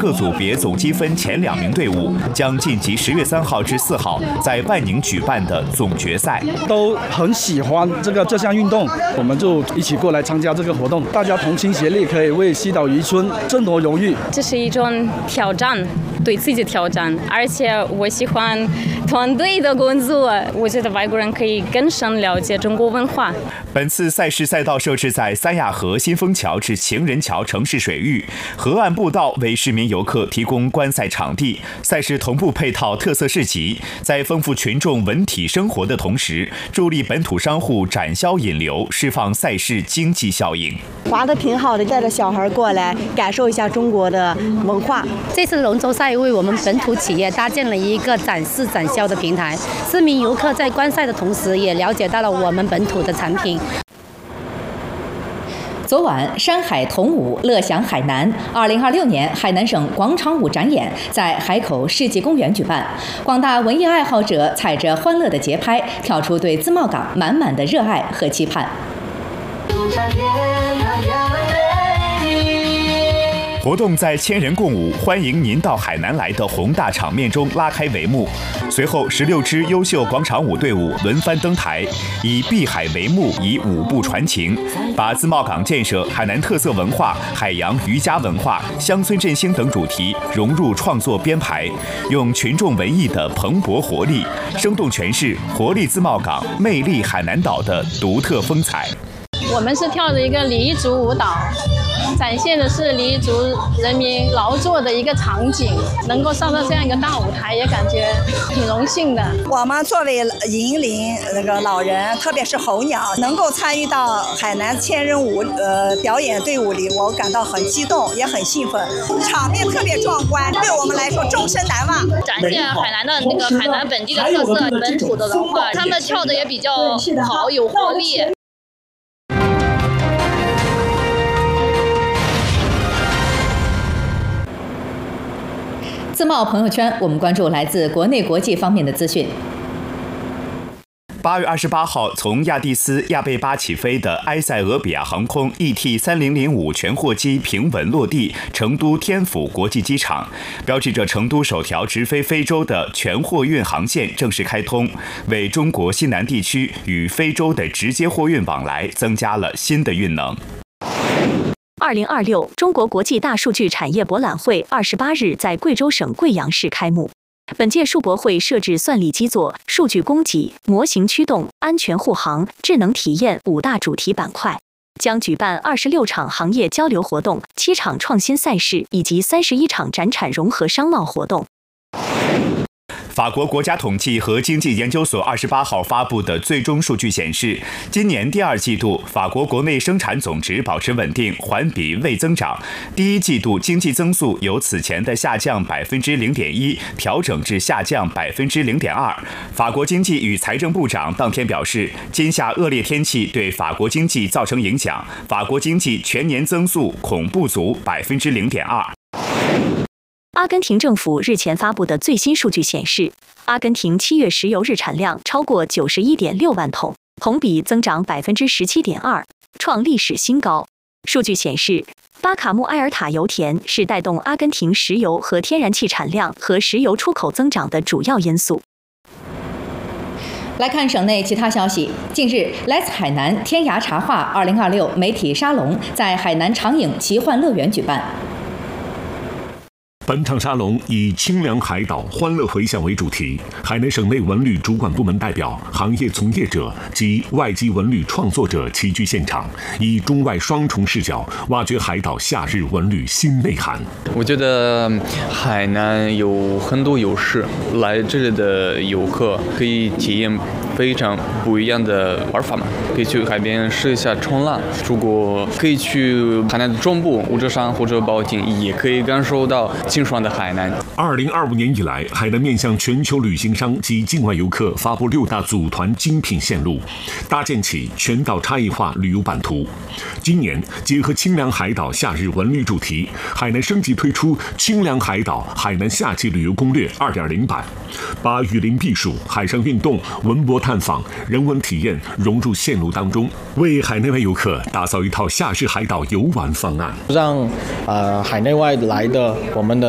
各组别总积分前2名队伍将晋级10月3号至4号在万宁举办的总决赛。 都很喜欢这项运动，我们就一起过来参加这个活动，大家同心协力，可以为西岛渔村争夺荣誉。 这是一种挑战，对自己的挑战，而且我喜欢团队的工作。我觉得外国人可以更深了解中国文化。 本次赛事赛道设置在三亚河新丰桥至情人桥城市水域，河岸步道为市民游客提供观赛场地。赛事同步配套特色市集，在丰富群众文体生活的同时，助力本土商户展销引流，释放赛事经济效应。 滑得挺好的，带着小孩过来感受一下中国的文化。 这次龙舟赛为我们本土企业搭建了一个展示展销的平台，市民游客在观赛的同时，也了解到了我们本土的产品。 昨晚，山海童舞乐享海南2026年海南省广场舞展演在海口世纪公园举办，广大文艺爱好者踩着欢乐的节拍，跳出对自贸港满满的热爱和期盼。 活动在千人共舞，欢迎您到海南来的宏大场面中拉开帷幕。随后，16支优秀广场舞队伍轮番登台，以碧海为幕，以舞步传情，把自贸港建设、海南特色文化、海洋渔家文化、乡村振兴等主题融入创作编排，用群众文艺的蓬勃活力，生动诠释活力自贸港、魅力海南岛的独特风采。 我们是跳的一个黎族舞蹈，展现的是黎族人民劳作的一个场景，能够上到这样一个大舞台，也感觉挺荣幸的。 我们作为引领那个老人，特别是候鸟，能够参与到海南千人舞表演队伍里，我感到很激动，也很兴奋，场面特别壮观，对我们来说终身难忘。 展现海南的那个海南本地的特色、本土的文化，他们跳的也比较好，有活力。 自贸朋友圈，我们关注来自国内国际方面的资讯。 8月28号，从亚的斯亚贝巴起飞的埃塞俄比亚航空 ET3005 全货机平稳落地成都天府国际机场，标志着成都首条直飞非洲的全货运航线正式开通，为中国西南地区与非洲的直接货运往来增加了新的运能。 2026中国国际大数据产业博览会28日在贵州省贵阳市开幕。本届数博会设置算力基座、数据供给、模型驱动、安全护航、智能体验5大主题板块，将举办26场行业交流活动、7场创新赛事以及31场展产融合商贸活动。 法国国家统计和经济研究所28号发布的最终数据显示，今年第2季度法国国内生产总值保持稳定，环比未增长。第1季度经济增速由此前的下降0.1%调整至下降0.2%。法国经济与财政部长当天表示，今夏恶劣天气对法国经济造成影响，法国经济全年增速恐不足0.2%。 阿根廷政府日前发布的最新数据显示，阿根廷7月石油日产量超过91.6万桶，同比增长17.2%，创历史新高。数据显示，巴卡穆埃尔塔油田是带动阿根廷石油和天然气产量和石油出口增长的主要因素。 来看省内其他消息。近日，来自海南天涯茶话2026媒体沙龙在海南长影奇幻乐园举办。 本场沙龙以清凉海岛欢乐回响为主题，海南省内文旅主管部门代表、行业从业者及外籍文旅创作者齐聚现场，以中外双重视角挖掘海岛夏日文旅新内涵。 我觉得海南有很多优势，来这里的游客可以体验非常不一样的玩法嘛，可以去海边试一下冲浪，如果可以去海南的中部武则山或者保定，也可以感受到清爽的海南。 2025年以来，海南面向全球旅行商及境外游客发布6大组团精品线路，搭建起全岛差异化旅游版图。今年结合清凉海岛夏日文旅主题，海南升级推出清凉海岛海南夏季旅游攻略2.0版，把雨林避暑、海上运动、文博探访、人文体验融入线路当中，为海内外游客打造一套夏日海岛游玩方案， 让海内外来的我们的